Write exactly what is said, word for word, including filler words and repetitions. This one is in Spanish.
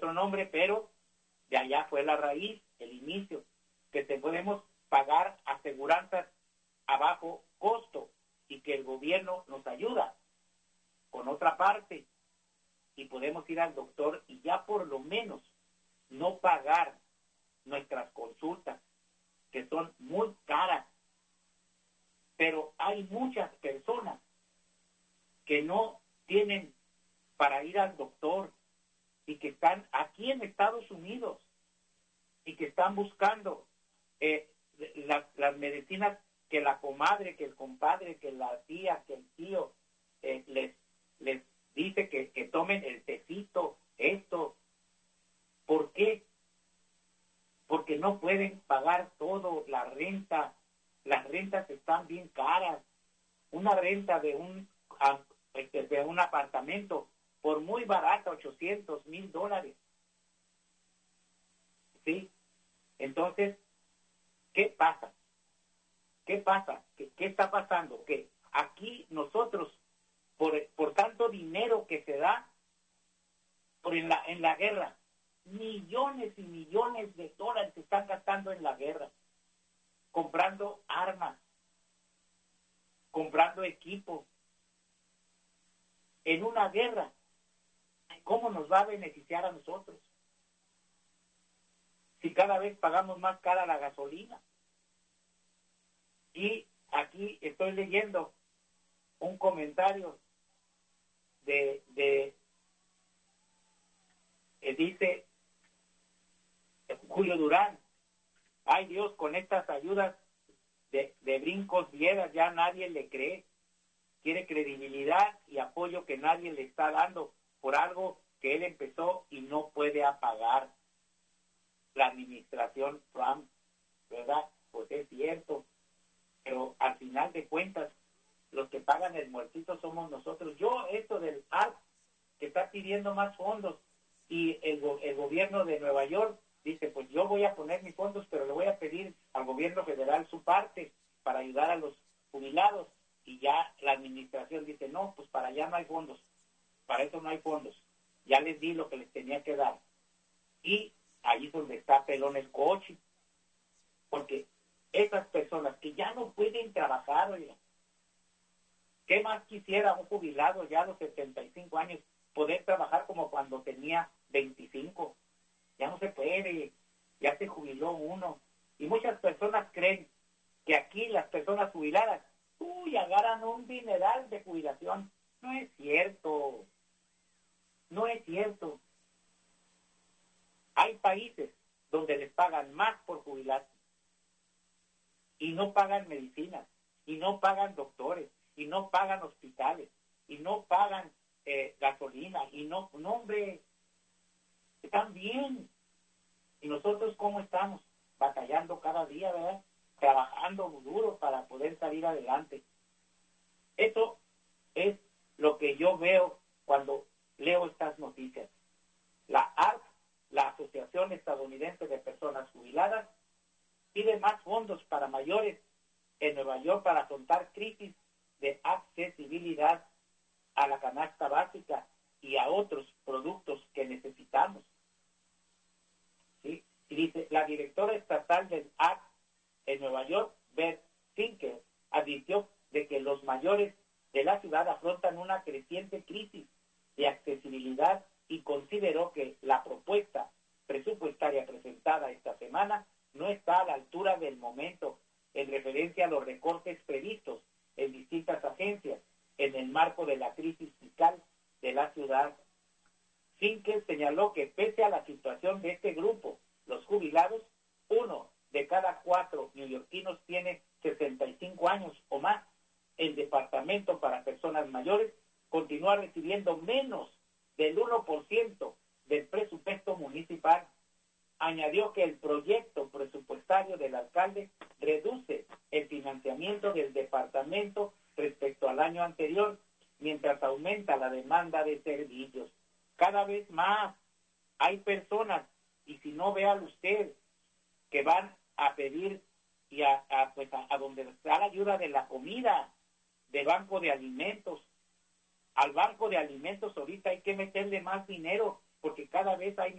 otro nombre, pero de allá fue la raíz, el inicio, que te podemos pagar aseguranzas a bajo costo y que el gobierno nos ayuda con otra parte y podemos ir al doctor y ya por lo menos no pagar nuestras consultas, que son muy caras. Pero hay muchas personas que no tienen para ir al doctor y que están aquí en Estados Unidos y que están buscando eh, las, las medicinas que la comadre, que el compadre, que la tía, que el tío eh, les, les dice que, que tomen el tecito, esto. ¿Por qué? Porque no pueden pagar todo, la renta, las rentas están bien caras. Una renta de un, de un apartamento, por muy barata, ochocientos mil dólares. ¿Sí? Entonces, ¿qué pasa? ¿Qué pasa? ¿Qué, qué está pasando? Que aquí nosotros, por, por tanto dinero que se da por en la, en la guerra, millones y millones de dólares se están gastando en la guerra, comprando armas, comprando equipo. En una guerra, ¿cómo nos va a beneficiar a nosotros? Si cada vez pagamos más cara la gasolina. Y aquí estoy leyendo un comentario de, de eh, dice Julio Durán: ay Dios, con estas ayudas de, de brincos vieras ya nadie le cree. Quiere credibilidad y apoyo que nadie le está dando por algo que él empezó y no puede apagar. La administración Trump, ¿verdad? Pues es cierto, pero al final de cuentas los que pagan el muertito somos nosotros. Yo, esto del A R P, que está pidiendo más fondos, y el, el gobierno de Nueva York dice, pues yo voy a poner mis fondos, pero le voy a pedir al gobierno federal su parte para ayudar a los jubilados, y ya la administración dice, no, pues para allá no hay fondos, para eso no hay fondos, ya les di lo que les tenía que dar. Y ahí es donde está pelón el coche, porque esas personas que ya no pueden trabajar, oiga, ¿qué más quisiera un jubilado ya a los setenta y cinco años poder trabajar como cuando tenía veinticinco? Ya no se puede, ya se jubiló uno. Y muchas personas creen que aquí las personas jubiladas, uy, agarran un dineral de jubilación. No es cierto, no es cierto. Hay países donde les pagan más por jubilarse y no pagan medicinas, y no pagan doctores, y no pagan hospitales, y no pagan eh, gasolina, y no, no, hombre, están bien. Y nosotros, ¿cómo estamos? Batallando cada día, ¿verdad? Trabajando duro para poder salir adelante. Eso es lo que yo veo cuando leo estas noticias. La A R P, la Asociación Estadounidense de Personas Jubiladas, pide más fondos para mayores en Nueva York para afrontar crisis de accesibilidad a la canasta básica y a otros productos que necesitamos. ¿Sí? Y dice, la directora estatal del A R P en Nueva York, Beth Finkel, advirtió de que los mayores de la ciudad afrontan una creciente crisis de accesibilidad y consideró que la propuesta presupuestaria presentada esta semana no está a la altura del momento en referencia a los recortes previstos en distintas agencias en el marco de la crisis fiscal de la ciudad. Finkel señaló que pese a la situación de este grupo, los jubilados, uno de cada cuatro neoyorquinos tiene sesenta y cinco años o más. El departamento para personas mayores continúa recibiendo menos del uno por ciento del presupuesto municipal. Añadió que el proyecto presupuestario del alcalde reduce el financiamiento del departamento respecto al año anterior, mientras aumenta la demanda de servicios. Cada vez más hay personas, y si no, véalo usted, que van a pedir y a, a, pues a, a donde está la ayuda de la comida, de banco de alimentos. Al banco de alimentos ahorita hay que meterle más dinero, porque cada vez hay